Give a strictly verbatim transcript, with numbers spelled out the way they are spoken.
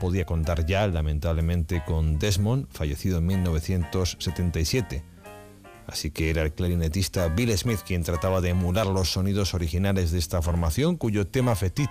podía contar ya, lamentablemente, con Desmond, fallecido en mil novecientos setenta y siete. Así que era el clarinetista Bill Smith quien trataba de emular los sonidos originales de esta formación, cuyo tema fetiche